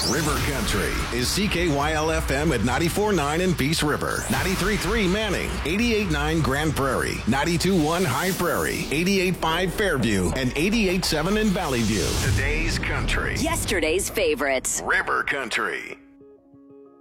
River Country is CKYL FM at 94.9 in Peace River, 93.3 Manning, 88.9 Grand Prairie, 92.1 High Prairie, 88.5 Fairview, and 88.7 in Valley View. Today's country. Yesterday's favorites. River Country.